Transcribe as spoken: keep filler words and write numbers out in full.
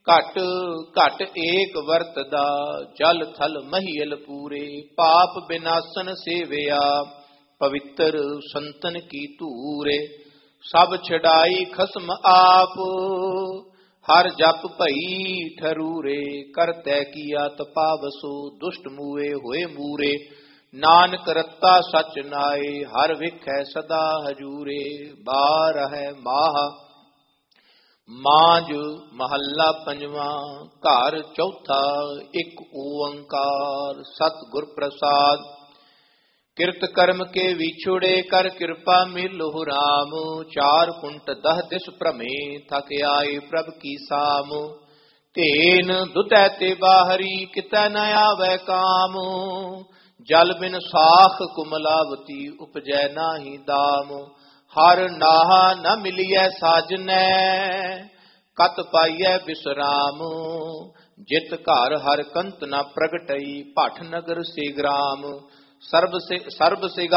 ਘਟ ਘਟ ਏਕ ਵਰਤਦਾ ਜਲ ਥਲ ਮਹੀਲ ਪੂਰੇ। ਪਾਪ ਬਿਨਾਸਨ ਸੇਵਿਆ ਪਵਿੱਤਰ ਸੰਤਨ ਕੀ ਧੂਰੇ। ਸਭ ਛਡਾਈ ਖਸਮ ਆਪ ਹਰ ਜਪ ਭਈ ਠਰੂਰੇ। ਕਰਤੈ ਕੀਆ ਤਪਾਵਸੋ ਦੁਸ਼ਟ ਮੂਏ ਹੋਏ ਮੂਰੇ। ਨਾਨਕ ਰਤਾ ਸਚ ਨਾਏ ਹਰ ਵਿਖੈ ਸਦਾ ਹਜੂਰੇ। ਬਾਰਹਿ ਮਾਹ ਮਾਂਝ ਮਹੱਲਾ ਪੰਜਵਾਂ। ਘਰ ਚੌਥਾ ਇੱਕ ਓੰਕਾਰ ਸਤਿਗੁਰ ਪ੍ਰਸਾਦ। ਕਿਰਤ ਕਰਮ ਕੇ ਵਿਛੁੜੇ ਕਰ ਕਿਰਪਾ ਮਿਲਹੁ ਰਾਮ। ਚਾਰ ਕੁੰਟ ਦਹ ਦਿਸ ਭ੍ਰਮੇ ਥਕ ਆਏ ਪ੍ਰਭ ਕੀ ਸਾਮ। ਧੇਨ ਦੁਧੈ ਤੇ ਬਾਹਰੀ ਕਿਤੈ ਨ ਆਵੈ ਕਾਮ। ਜਲ ਬਿਨ ਸਾਖ ਕੁਮਲਾਵਤੀ ਉਪਜੈ ਨਾਹੀ ਦਾਮ। ਹਰ ਨਾਹਾ ਨ ਮਿਲਿਐ ਸਾਜਨੈ ਕਤ ਪਾਈਐ ਬਿਸਰਾਮ। ਜਿਤ ਘਰ ਹਰ ਕੰਤ ਨ ਪ੍ਰਗਟਈ ਭਟ ਨਗਰ ਸੇ ਗ੍ਰਾਮ। ਸਰਬ ਸੇ ਸਰਬ ਸੇ